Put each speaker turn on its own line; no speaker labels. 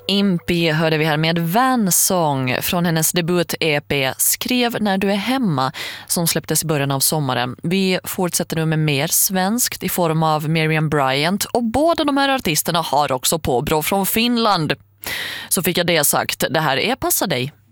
Impi hörde vi här med Vansång från hennes debut-EP Skrev när du är hemma som släpptes i början av sommaren. Vi fortsätter nu med mer svenskt i form av Miriam Bryant och båda de här artisterna har också påbrå från Finland. Så fick jag det sagt, det här är Passa dig.